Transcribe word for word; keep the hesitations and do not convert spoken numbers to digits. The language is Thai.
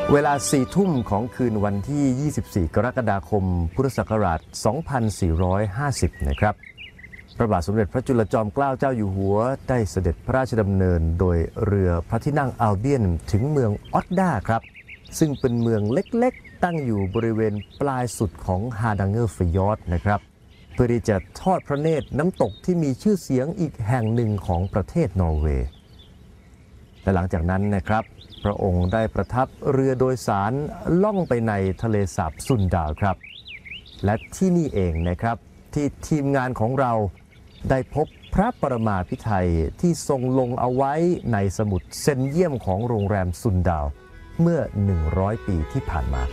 เวลาสี่ทุ่มของคืนวันที่ ยี่สิบสี่ กรกฎาคม พุทธศักราช สองพันสี่ร้อยห้าสิบ นะครับพระบาทสมเด็จพระจุลจอมเกล้าเจ้าอยู่หัวได้เสด็จพระราชดำเนินโดยเรือพระที่นั่งอัลเบียนถึงเมืองออตดาครับซึ่งเป็นเมืองเล็กๆตั้งอยู่บริเวณปลายสุดของฮาดังเกอร์ฟยอร์ดนะครับเพื่อที่จะทอดพระเนตรน้ำตกที่มีชื่อเสียงอีกแห่งหนึ่งของประเทศนอร์เวย์และหลังจากนั้นนะครับพระองค์ได้ประทับเรือโดยสารล่องไปในทะเลสาบซุนดาลครับและที่นี่เองนะครับที่ทีมงานของเราได้พบพระปรมาภิไธยที่ทรงลงเอาไว้ในสมุดเซ็นเยี่ยมของโรงแรมซุนดาลเมื่อหนึ่งร้อยปีที่ผ่านมา